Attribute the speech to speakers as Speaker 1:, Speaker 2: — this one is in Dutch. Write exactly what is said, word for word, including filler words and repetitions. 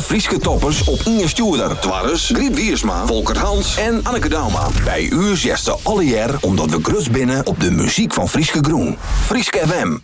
Speaker 1: Frieske toppers op Inge Stuurder. Twarres, Griet Wiersma, Volker Hans en Anneke Dauma. Bij u zesde alle jaar omdat we grus binnen op de muziek van Frieske Groen. Frieske F M.